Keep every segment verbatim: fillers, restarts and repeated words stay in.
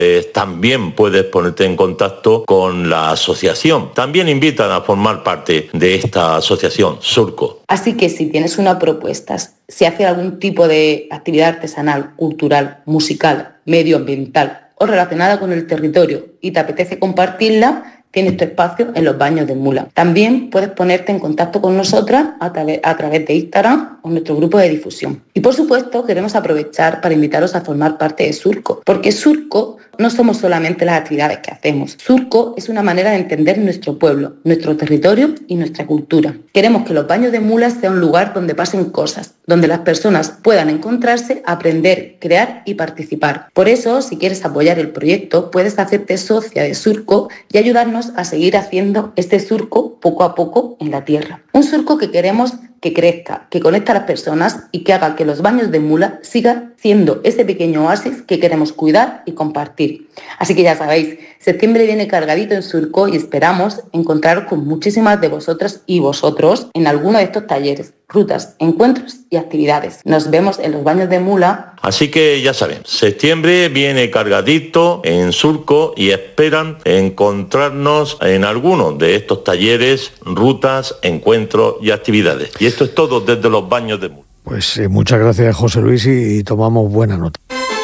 eh, también puedes ponerte en contacto con la asociación. También invitan a formar parte de esta asociación, Surco. Así que si tienes una propuesta, si haces algún tipo de actividad artesanal, cultural, musical, medioambiental o relacionada con el territorio y te apetece compartirla, tienes tu espacio en los baños de mula. También puedes ponerte en contacto con nosotras a, tra- a través de Instagram o nuestro grupo de difusión. Y por supuesto queremos aprovechar para invitaros a formar parte de Surco, porque Surco no somos solamente las actividades que hacemos. Surco es una manera de entender nuestro pueblo, nuestro territorio y nuestra cultura. Queremos que los baños de mulas sea un lugar donde pasen cosas, donde las personas puedan encontrarse, aprender, crear y participar. Por eso, si quieres apoyar el proyecto, puedes hacerte socia de Surco y ayudarnos a seguir haciendo este surco poco a poco en la tierra. Un surco que queremos que crezca, que conecte a las personas y que haga que los baños de mula sigan siendo ese pequeño oasis que queremos cuidar y compartir. Así que ya sabéis, septiembre viene cargadito en Surco y esperamos encontrar con muchísimas de vosotras y vosotros en alguno de estos talleres, rutas, encuentros y actividades. Nos vemos en los baños de mula. Así que ya saben, septiembre viene cargadito en Surco y esperan encontrarnos en alguno de estos talleres, rutas, encuentros y actividades. Y esto es todo desde los baños de mula. Pues eh, muchas gracias, José Luis, y, y tomamos buena nota.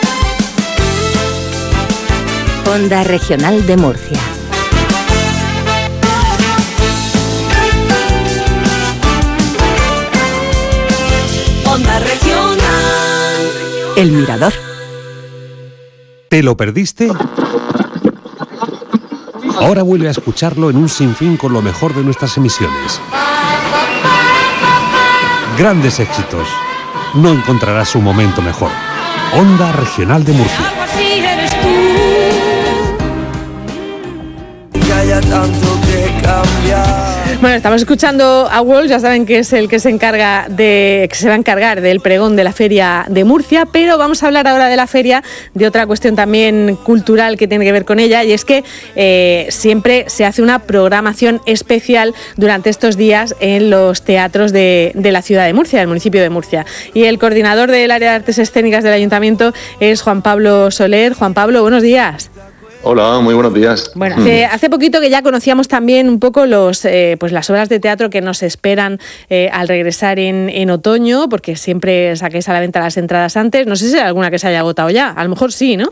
Onda Regional de Murcia. Onda Regional. El Mirador. ¿Te lo perdiste? Ahora vuelve a escucharlo en un sinfín con lo mejor de nuestras emisiones. Grandes éxitos. No encontrarás un momento mejor. Onda Regional de Murcia. Bueno, estamos escuchando a Wolf, ya saben que es el que se encarga de, que se va a encargar del pregón de la Feria de Murcia, pero vamos a hablar ahora de la feria, de otra cuestión también cultural que tiene que ver con ella, y es que eh, siempre se hace una programación especial durante estos días en los teatros de, de la ciudad de Murcia, del municipio de Murcia. Y el coordinador del área de artes escénicas del ayuntamiento es Juan Pablo Soler. Juan Pablo, buenos días. Hola, muy buenos días. Bueno, hace, hace poquito que ya conocíamos también un poco los, eh, pues las obras de teatro que nos esperan eh, al regresar en, en otoño, porque siempre saquéis a la venta las entradas antes. No sé si hay alguna que se haya agotado ya, a lo mejor sí, ¿no?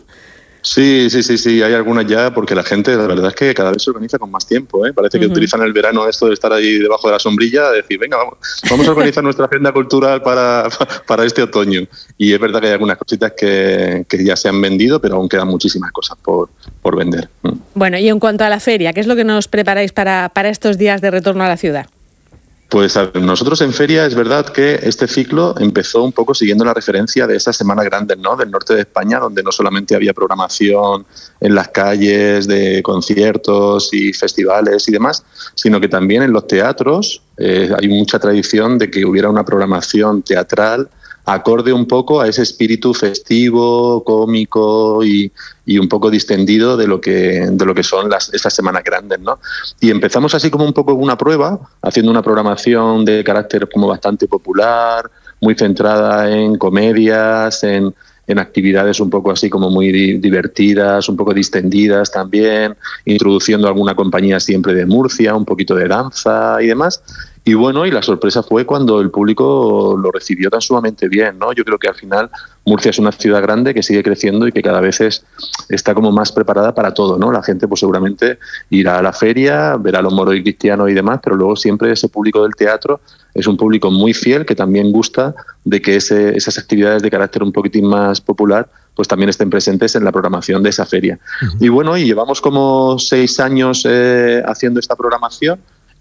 Sí, sí, sí, sí, hay algunas ya, porque la gente, la verdad es que cada vez se organiza con más tiempo, ¿eh? Parece que uh-huh. utilizan el verano esto de estar ahí debajo de la sombrilla, de decir, venga, vamos, vamos a organizar nuestra agenda cultural para, para este otoño. Y es verdad que hay algunas cositas que, que ya se han vendido, pero aún quedan muchísimas cosas por, por vender. Bueno, y en cuanto a la feria, ¿qué es lo que nos preparáis para, para estos días de retorno a la ciudad? Pues a ver, nosotros en feria es verdad que este ciclo empezó un poco siguiendo la referencia de esas semanas grandes, ¿no?, del norte de España, donde no solamente había programación en las calles de conciertos y festivales y demás, sino que también en los teatros eh, hay mucha tradición de que hubiera una programación teatral acorde un poco a ese espíritu festivo, cómico y, y un poco distendido de lo que de lo que son las esas semanas grandes, ¿no? Y empezamos así como un poco una prueba, haciendo una programación de carácter como bastante popular, muy centrada en comedias, en, en actividades un poco así como muy di- divertidas, un poco distendidas también, introduciendo alguna compañía siempre de Murcia, un poquito de danza y demás. Y bueno, y la sorpresa fue cuando el público lo recibió tan sumamente bien, ¿no? Yo creo que al final Murcia es una ciudad grande que sigue creciendo y que cada vez es, está como más preparada para todo, ¿no? La gente pues seguramente irá a la feria, verá a los moros y cristianos y demás, pero luego siempre ese público del teatro es un público muy fiel que también gusta de que ese, esas actividades de carácter un poquitín más popular pues también estén presentes en la programación de esa feria. Uh-huh. Y bueno, y llevamos como seis años eh, haciendo esta programación.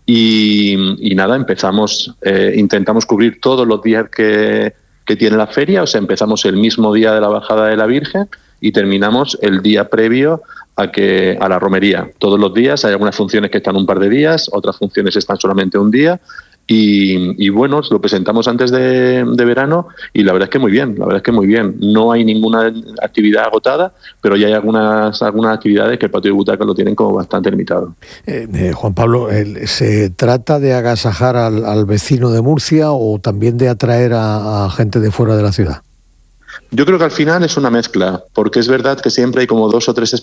Y, y nada, empezamos, eh, intentamos cubrir todos los días que, que tiene la feria, o sea, empezamos el mismo día de la bajada de la Virgen y terminamos el día previo a que a la romería. Todos los días hay algunas funciones que están un par de días, otras funciones están solamente un día. Y, y bueno, lo presentamos antes de, de verano y la verdad es que muy bien, la verdad es que muy bien. No hay ninguna actividad agotada, pero ya hay algunas algunas actividades que el patio de butaca lo tienen como bastante limitado. Eh, eh, Juan Pablo, el, ¿se trata de agasajar al, al vecino de Murcia o también de atraer a, a gente de fuera de la ciudad? Yo creo que al final es una mezcla, porque es verdad que siempre hay como dos o tres